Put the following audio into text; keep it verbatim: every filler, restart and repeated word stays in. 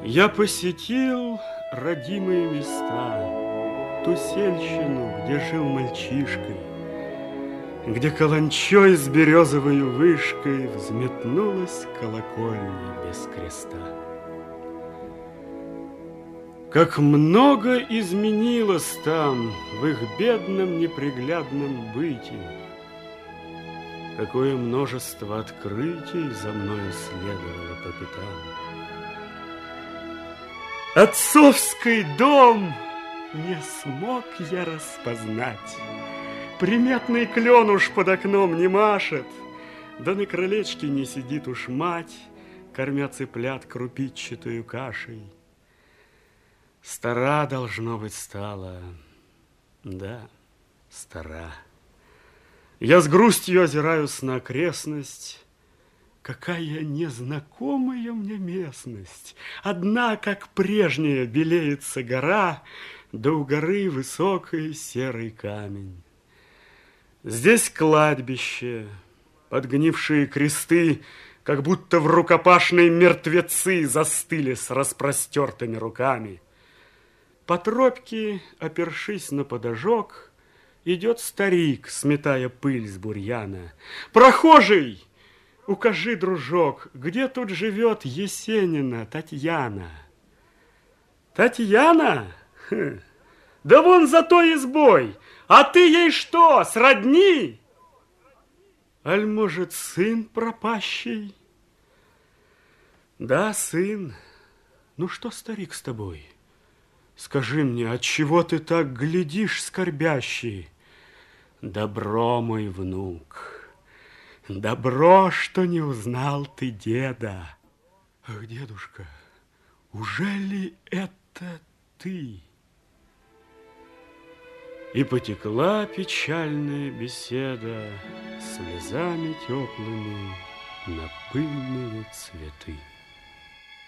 Я посетил родимые места, ту сельщину, где жил мальчишкой, где каланчой с березовой вышкой взметнулась колокольня без креста. Как много изменилось там в их бедном неприглядном быте, какое множество открытий за мною следовало по пятам. Отцовский дом не смог я распознать. Приметный клен уж под окном не машет, да на крылечке не сидит уж мать, кормя цыплят крупичатую кашей. Стара, должно быть, стала, да, стара. Я с грустью озираюсь на окрестность. Какая незнакомая мне местность. Одна, как прежняя, белеется гора, да у горы высокий серый камень. Здесь кладбище, подгнившие кресты, как будто в рукопашной мертвецы застыли с распростертыми руками. По тропке, опершись на подожок, идет старик, сметая пыль с бурьяна. Прохожий! Укажи, дружок, где тут живет Есенина Татьяна? Татьяна? Хм. Да вон за той избой. А ты ей что, сродни? Аль, может, сын пропащий? Да, сын. Ну что, старик, с тобой? Скажи мне, отчего ты так глядишь скорбящий? Добро, мой внук. Добро, что не узнал ты деда. Ах, дедушка, уже ли это ты? И потекла печальная беседа слезами теплыми на пыльные цветы.